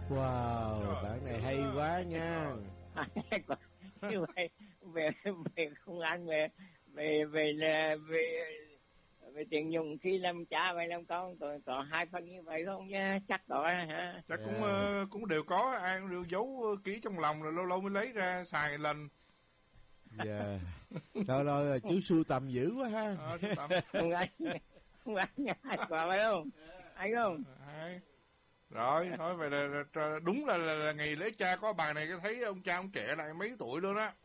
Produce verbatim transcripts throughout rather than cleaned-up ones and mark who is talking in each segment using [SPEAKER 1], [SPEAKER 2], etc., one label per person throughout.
[SPEAKER 1] Wow, bản này hay quá nha.
[SPEAKER 2] Như vậy về về không ăn về về về về về, về tiền dùng khi làm cha và làm con còn có hai phần như vậy không nha, chắc có hả?
[SPEAKER 3] Chắc cũng uh, cũng đều có, ai cũng đều giấu kỹ trong lòng rồi lâu lâu mới lấy ra xài lần.
[SPEAKER 1] Dạ. Lâu lâu chú sưu tầm dữ quá ha.
[SPEAKER 3] Ờ, sưu tầm.
[SPEAKER 2] Không ăn không ăn hai quả phải không? Anh không?
[SPEAKER 3] Hai. Rồi, thôi vậy là, là đúng là, là, là ngày lễ cha có bài này cái thấy ông cha ông trẻ lại mấy tuổi luôn á.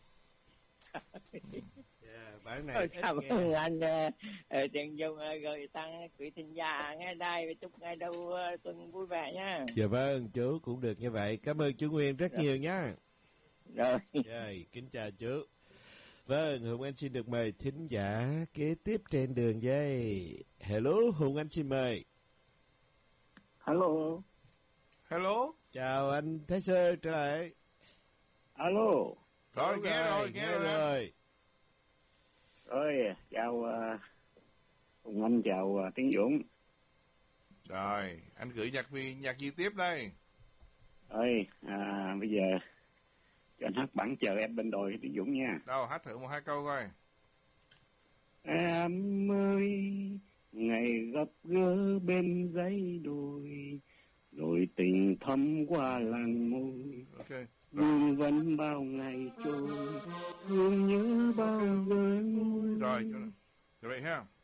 [SPEAKER 1] Yeah, bản này
[SPEAKER 2] cảm ơn anh uh, tiền dùng uh, gửi tăng quý thính giả nghe đây và chúc ngày đầu uh, tuần vui vẻ nha.
[SPEAKER 1] Dạ vâng, chú cũng được như vậy. Cảm ơn chú Nguyên rất nhiều nha.
[SPEAKER 2] Rồi.
[SPEAKER 1] Rồi, kính chào chú. Vâng, Hùng Anh xin được mời thính giả kế tiếp trên đường dây. Hello, Hùng Anh xin mời.
[SPEAKER 4] Hello.
[SPEAKER 3] Hello.
[SPEAKER 1] Chào anh Thái Sơ trở lại.
[SPEAKER 4] Alo.
[SPEAKER 3] Rồi, nghe rồi, rồi nghe, nghe rồi.
[SPEAKER 4] Rồi, rồi chào uh, Hùng Anh, chào uh, Tiến Dũng.
[SPEAKER 3] Rồi, anh gửi nhạc vi nhạc gì tiếp đây?
[SPEAKER 4] Ơi, à, bây giờ cho anh hát bản Chờ Em Bên Đồi Tiến Dũng nha.
[SPEAKER 3] Đâu, hát thử một hai câu coi.
[SPEAKER 4] Em ơi, ngày gặp gỡ bên dãy đồi, đồi tình thắm qua làng môi.
[SPEAKER 3] Ok.
[SPEAKER 4] Vương vấn bao ngày trôi, thương nhớ bao giờ.
[SPEAKER 3] Rồi, rồi vậy ha.